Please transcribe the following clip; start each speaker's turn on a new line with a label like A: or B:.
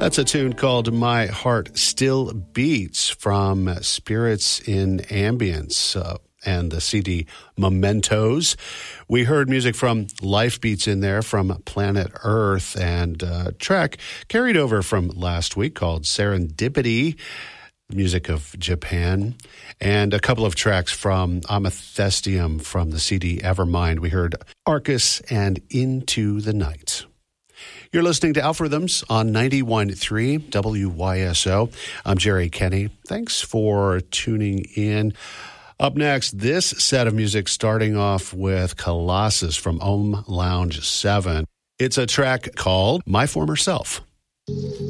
A: That's a tune called My Heart Still Beats from Spirits in Ambience and the CD Mementos. We heard music from Life Beats in there from Planet Earth, and a track carried over from last week called Serendipity, music of Japan, and a couple of tracks from Amethestium from the CD Evermind. We heard Arcus and Into the Night. You're listening to Algorithms on 91.3 WYSO. I'm Jerry Kenny. Thanks for tuning in. Up next, this set of music starting off with Colossus from Om Lounge 7. It's a track called My Former Self.